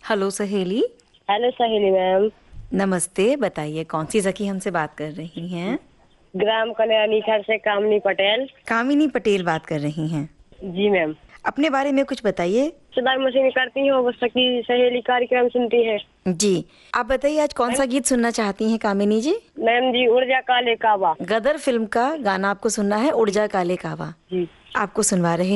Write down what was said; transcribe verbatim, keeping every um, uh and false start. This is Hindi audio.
हेलो सहेली। हेलो सहेली मैम। नमस्ते, बताइए कौन सी सखी हमसे बात कर रही हैं? ग्राम कल्याणी घर से कामनी पटेल। कामिनी पटेल बात कर रही हैं। जी मैम। अपने बारे में कुछ बताइए। सिलाई मशीन करती हो, वो सखी सहेली कार्यक्रम सुनती है। जी, आप बताइए आज कौन सा गीत सुनना चाहती हैं कामिनी जी? मैम जी, ऊर्जा काले काबा। गदर फिल्म का गाना आपको सुनना है, उड़ जा काले कावा। जी। आपको सुनवा रहे